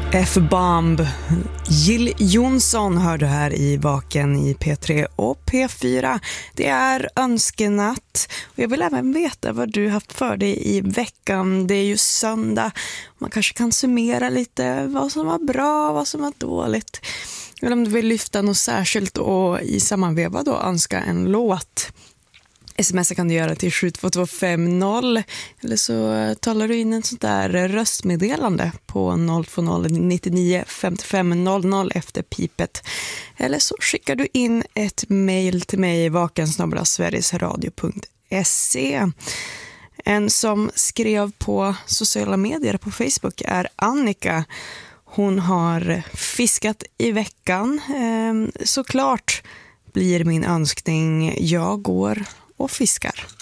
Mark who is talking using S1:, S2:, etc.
S1: F-bomb. Jill Johnson hör du här i Vaken i P3 och P4. Det är önskenatt och jag vill även veta vad du haft för dig i veckan. Det är ju söndag. Man kanske kan summera lite vad som var bra, vad som var dåligt. Eller om du vill lyfta något särskilt och i sammanveva då önska en låt. SMS kan du göra till 72250 eller så talar du in en sånt där röstmeddelande på 020 99 55 00 efter pipet. Eller så skickar du in ett mejl till mig vakensverigesradio.se. En som skrev på sociala medier på Facebook är Annika. Hon har fiskat i veckan. Såklart blir min önskning jag går och fiskar.